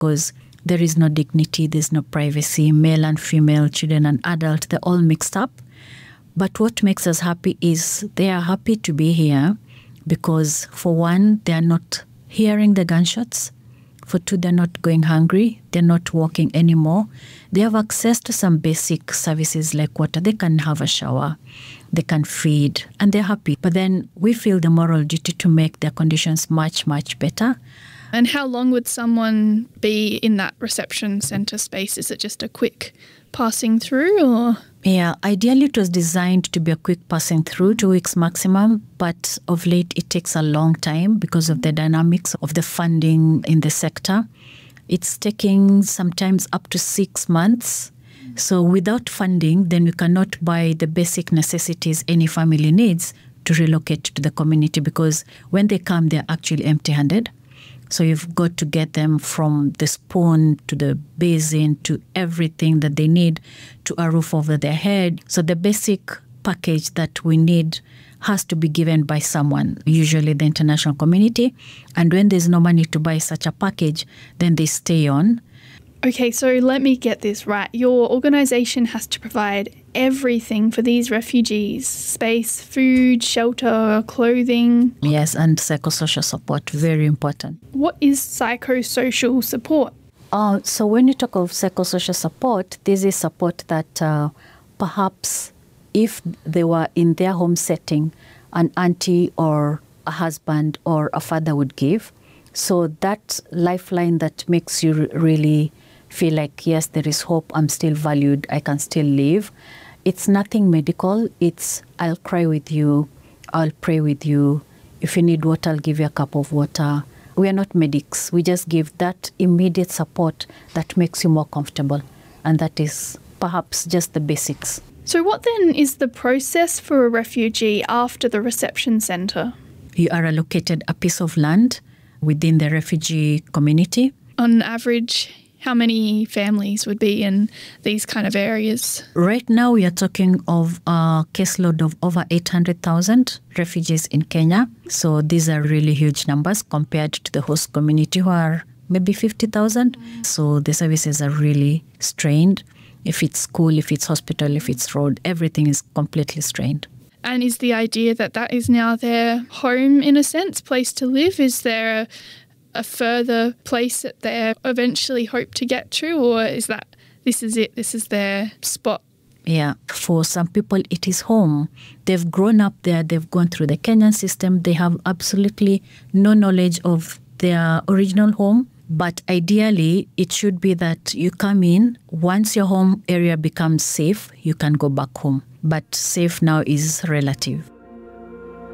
because there is no dignity, there's no privacy, male and female, children and adult, they're all mixed up. But what makes us happy is they are happy to be here because, for one, they are not hearing the gunshots. For two, they're not going hungry. They're not walking anymore. They have access to some basic services like water. They can have a shower. They can feed. And they're happy. But then we feel the moral duty to make their conditions much, much better. And how long would someone be in that reception centre space? Is it just a quick passing through, or...? Yeah, ideally it was designed to be a quick passing through, 2 weeks maximum, but of late it takes a long time because of the dynamics of the funding in the sector. It's taking sometimes up to 6 months. So without funding, then we cannot buy the basic necessities any family needs to relocate to the community, because when they come, they're actually empty-handed. So you've got to get them from the spoon to the basin to everything that they need, to a roof over their head. So the basic package that we need has to be given by someone, usually the international community. And when there's no money to buy such a package, then they stay on. Okay, so let me get this right. Your organisation has to provide everything for these refugees: space, food, shelter, clothing. Yes, and psychosocial support, very important. What is psychosocial support? So when you talk of psychosocial support, this is support that perhaps if they were in their home setting, an auntie or a husband or a father would give. So that lifeline that makes you really feel like, yes, there is hope, I'm still valued, I can still live. It's nothing medical. It's, I'll cry with you, I'll pray with you. If you need water, I'll give you a cup of water. We are not medics. We just give that immediate support that makes you more comfortable. And that is perhaps just the basics. So what then is the process for a refugee after the reception centre? You are allocated a piece of land within the refugee community. On average, how many families would be in these kind of areas? Right now, we are talking of a caseload of over 800,000 refugees in Kenya. So these are really huge numbers compared to the host community, who are maybe 50,000. So the services are really strained. If it's school, if it's hospital, if it's road, everything is completely strained. And is the idea that that is now their home, in a sense, place to live? Is there a further place that they eventually hope to get to, or is that this is it, this is their spot? Yeah, for some people it is home. They've grown up there, they've gone through the Kenyan system, they have absolutely no knowledge of their original home. But ideally, it should be that you come in, once your home area becomes safe, you can go back home. But safe now is relative.